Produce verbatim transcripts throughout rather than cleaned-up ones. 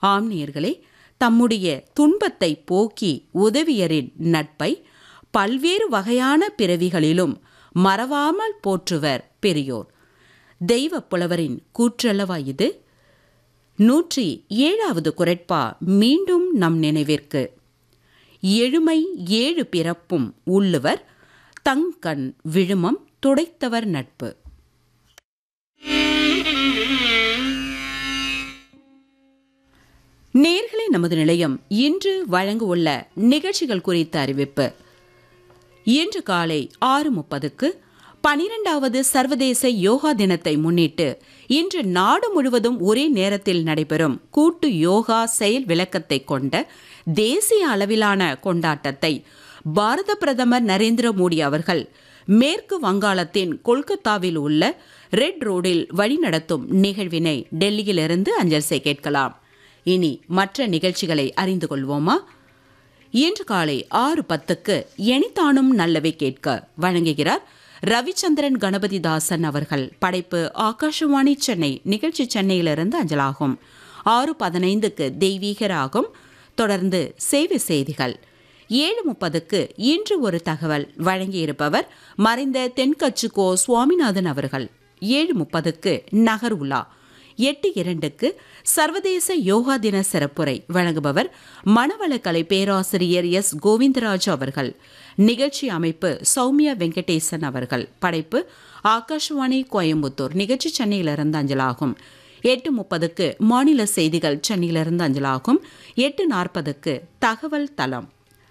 ஆம் நேயர்களே, தம்முடைய துன்பத்தை போக்கி உதவியரின் நட்பை பல்வேறு வகையான பிறவிகளிலும் மறவாமல் போற்றுவர் பெரியோர். தெய்வ புலவரின் கூற்றல்லவா இது? நூற்றி ஏழாவது குறட்பா மீண்டும் நம் நினைவிற்கு. எழுமை ஏழு பிறப்பும் உள்ளுவர் தங்கண் விழுமம் துடைத்தவர் நட்பு. நேர்களே, நமது நிலையம் இன்று வழங்கவுள்ள நிகழ்ச்சிகள் குறித்த அறிவிப்பு. இன்று காலை ஆறு முப்பதுக்கு பனிரெண்டாவது சர்வதேச யோகா தினத்தை முன்னிட்டு இன்று நாடு முழுவதும் ஒரே நேரத்தில் நடைபெறும் கூட்டு யோகா செயல் விளக்கத்தை கொண்ட தேசிய அளவிலான கொண்டாட்டத்தை பாரத பிரதமர் நரேந்திர மோடி அவர்கள் மேற்கு வங்காளத்தின் கொல்கத்தாவில் உள்ள ரெட் ரோடில் வழிநடத்தும் நிகழ்வினை டெல்லியிலிருந்து அஞ்சல் கேட்கலாம். இனி மற்ற நிகழ்ச்சிகளை அறிந்து கொள்வோமா? இன்று காலை ஆறு பத்துக்கு எனிதானும் நல்லவை கேட்க வழங்குகிறார் ரவிச்சந்திரன் கணபதிதாசன் அவர்கள். படைப்பு ஆகாஷவாணி சென்னை. நிகழ்ச்சி சென்னையிலிருந்து அஞ்சலாகும். ஆறு பதினைந்துக்கு தெய்வீக ராகம், தொடர்ந்து சேவை செய்திகள். ஏழு முப்பதுக்கு இன்று ஒரு தகவல் வழங்கியிருப்பவர் மறைந்த தென்கட்சி கோ சுவாமிநாதன் அவர்கள். ஏழு முப்பதுக்கு நகர் உலா. எட்டு இரண்டுக்கு சர்வதேச யோகா தின சிறப்புரை வழங்குபவர் மனவளக்கலை பேராசிரியர் எஸ் கோவிந்தராஜ் அவர்கள். நிகழ்ச்சி அமைப்பு சௌமியா வெங்கடேசன் அவர்கள். படைப்பு ஆகாஷவாணி கோயம்புத்தூர். நிகழ்ச்சி சென்னையிலிருந்து அஞ்சலாகும். எட்டு முப்பதுக்கு மாநில செய்திகள் சென்னையிலிருந்து அஞ்சலாகும். எட்டு நாற்பதுக்கு தகவல் தளம்.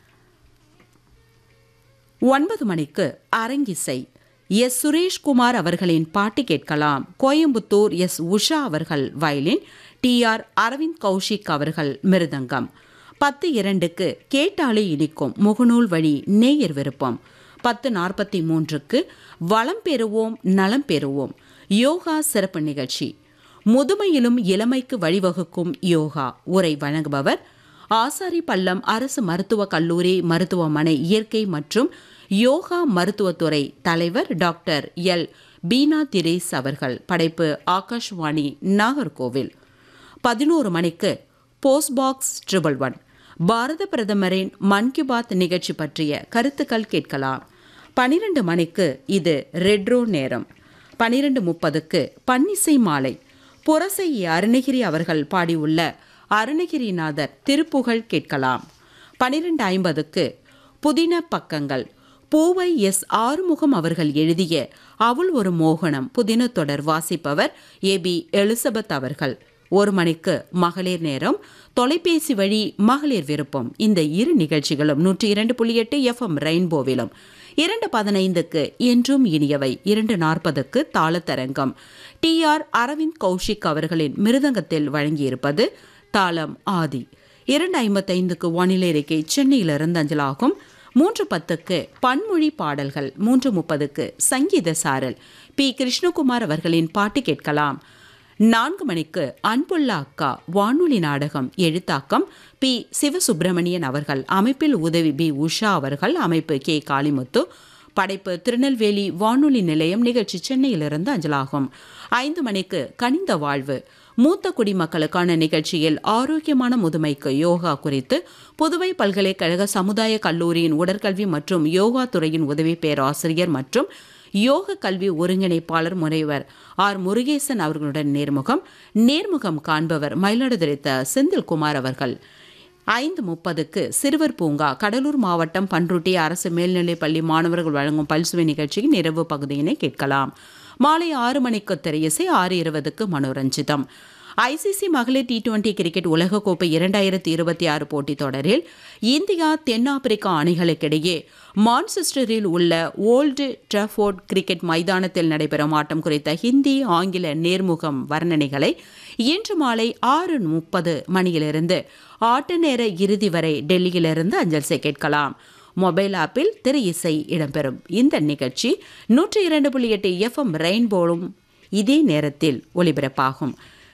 ஒன்பது மணிக்கு அரங்கிசை. எஸ் சுரேஷ்குமார் அவர்களின் பாட்டு கேட்கலாம். கோயம்புத்தூர் எஸ் உஷா அவர்கள் violin, D R Aravind Kaushik அவர்கள் மிருதங்கம். பத்து இரண்டுக்கு கேட்டாலே இனிக்கும் முகநூல் வழி நேயர் விருப்பம். பத்து நாற்பத்தி மூன்றுக்கு வளம் பெறுவோம் நலம் பெறுவோம் யோகா சிறப்பு நிகழ்ச்சி. முதுமையிலும் இளமைக்கு வழிவகுக்கும் யோகா. உரை வழங்குபவர் ஆசாரி பள்ளம் அரசு மருத்துவக் கல்லூரி மருத்துவமனை இயற்கை மற்றும் யோகா மருத்துவத்துறை தலைவர் டாக்டர் எல் பீனா திரேஸ் அவர்கள். படைப்பு ஆகாஷ்வாணி நாகர்கோவில். பதினோரு மணிக்கு போஸ்ட் பாக்ஸ் ட்ரிபிள் ஒன் பாரத பிரதமரின் மன் கி பாத் நிகழ்ச்சி பற்றிய கருத்துக்கள் கேட்கலாம். பனிரெண்டு மணிக்கு இது ரெட்ரோ நேரம். பனிரெண்டு முப்பதுக்கு பன்னிசை மாலை. புரசை அருணகிரி அவர்கள் பாடியுள்ள அருணகிரிநாதர் திருப்புகழ் கேட்கலாம். பனிரெண்டு ஐம்பதுக்கு புதின பக்கங்கள். பூவை எஸ் ஆறுமுகம் அவர்கள் எழுதிய அவள் ஒரு மோகனம் புதின தொடர் வாசிப்பவர் ஏ பி எலிசபெத் அவர்கள். ஒரு மணிக்கு மகளிர் நேரம். தொலைபேசி வழி மகளிர் விருப்பம். இந்த இரு நிகழ்ச்சிகளும் நூற்றி இரண்டு புள்ளி எட்டு எஃப் எம் ரெயின்போவிலும். இரண்டு பதினைந்துக்கு என்றும் இனியவை. இரண்டு நாற்பதுக்கு தாளத்தரங்கம். டி ஆர் அரவிந்த் கௌஷிக் அவர்களின் மிருதங்கத்தில் வழங்கியிருப்பது தாளம் ஆதி. இரண்டு ஐம்பத்தைந்துக்கு வானிலை அறிக்கை சென்னையிலிருந்து அஞ்சலாகும். மூன்று பத்துக்கு பன்மொழி பாடல்கள். மூன்று முப்பதுக்கு சங்கீத சாரல். பி கிருஷ்ணகுமார் அவர்களின் பாட்டு கேட்கலாம். நான்கு மணிக்கு அன்புள்ள அக்கா வானொலி நாடகம். எழுத்தாக்கம் பி சிவசுப்பிரமணியன் அவர்கள். அமைப்பில் உதவி பி உஷா அவர்கள். அமைப்பு கே காளிமுத்து. படைப்பு திருநெல்வேலி வானொலி நிலையம். நிகழ்ச்சி சென்னையிலிருந்து அஞ்சலாகும். ஐந்து மணிக்கு கனிந்த வாழ்வு மூத்த குடிமக்களுக்கான நிகழ்ச்சியில் ஆரோக்கியமான முதுமைக்கு யோகா குறித்து புதுவை பல்கலைக்கழக சமுதாய கல்லூரியின் உடற்கல்வி மற்றும் யோகா துறையின் உதவி பேராசிரியர் மற்றும் யோக கல்வி ஒருங்கிணைப்பாளர் முனைவர் ஆர் முருகேசன் அவர்களுடன் நேர்முகம். நேர்முகம் காண்பவர் மயிலாடுதுறை செந்தில்குமார் அவர்கள். ஐந்து முப்பதுக்கு சிறுவர் பூங்கா. கடலூர் மாவட்டம் பன்ருட்டி அரசு மேல்நிலைப்பள்ளி மாணவர்கள் வழங்கும் பல்சுவை நிகழ்ச்சியின் நிறைவு பகுதியினை கேட்கலாம். மாலை ஆறு மணிக்கு திரையிசை. ஆறு இருபதுக்கு மனோரஞ்சிதம். ஐசிசி மகளிர் டி டுவெண்டி கிரிக்கெட் உலகக்கோப்பை இரண்டாயிரத்தி இருபத்தி ஆறு போட்டித் தொடரில் இந்தியா தென்னாப்பிரிக்கா அணிகளுக்கிடையே மான்செஸ்டரில் உள்ள ஓல்டு ட்ராஃபோர்ட் கிரிக்கெட் மைதானத்தில் நடைபெறும் ஆட்டம் குறித்த ஹிந்தி ஆங்கில நேர்முகம் வர்ணனைகளை இன்று மாலை ஆறு முப்பது மணியிலிருந்து ஆட்ட நேர இறுதி வரை டெல்லியிலிருந்து அஞ்சல் கேட்கலாம். மொபைல் ஆப்பில் திரை இசை இடம்பெறும். இந்த நிகழ்ச்சி நூற்றி இரண்டு புள்ளி எட்டு எஃப் எம் ரெயின்போலும் இதே நேரத்தில் ஒலிபரப்பாகும்.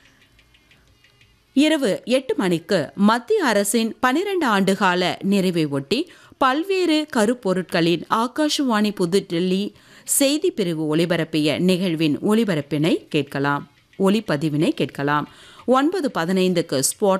இரவு எட்டு மணிக்கு மத்திய அரசின் பனிரெண்டு ஆண்டுகால நிறைவை ஒட்டி பல்வேறு கருப்பொருட்களின் ஆகாஷவாணி புதுடெல்லி செய்தி பிரிவு ஒலிபரப்பிய நிகழ்வின் ஒலிபரப்பினை கேட்கலாம். ஒலிப்பதிவினை கேட்கலாம். ஒன்பது பதினைந்துக்கு ஸ்பாட்